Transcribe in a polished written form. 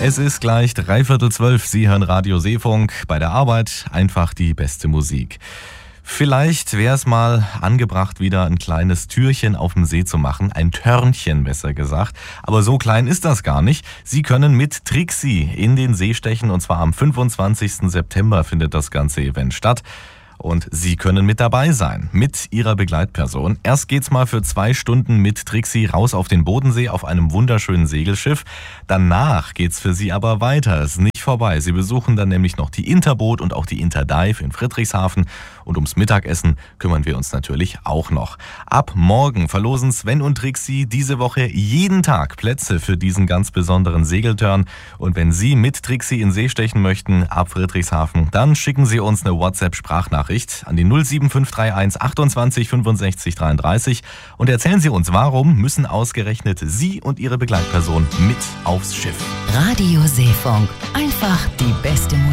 Es ist gleich 11:45. Sie hören Radio Seefunk. Bei der Arbeit einfach die beste Musik. Vielleicht wäre es mal angebracht, wieder ein kleines Türchen auf dem See zu machen. Ein Törnchen, besser gesagt. Aber so klein ist das gar nicht. Sie können mit Trixie in den See stechen. Und zwar am 25. September findet das ganze Event statt. Und Sie können mit dabei sein, mit Ihrer Begleitperson. Erst geht's mal für 2 Stunden mit Trixie raus auf den Bodensee auf einem wunderschönen Segelschiff. Danach geht's für Sie aber weiter. Es ist nicht vorbei. Sie besuchen dann nämlich noch die Interboot und auch die Interdive in Friedrichshafen. Und ums Mittagessen kümmern wir uns natürlich auch noch. Ab morgen verlosen Sven und Trixie diese Woche jeden Tag Plätze für diesen ganz besonderen Segeltörn. Und wenn Sie mit Trixie in See stechen möchten, ab Friedrichshafen, dann schicken Sie uns eine WhatsApp-Sprachnachricht an die 07531 28 65 33 und erzählen Sie uns, warum müssen ausgerechnet Sie und Ihre Begleitperson mit aufs Schiff. Radio Seefunk. Einfach die beste Musik.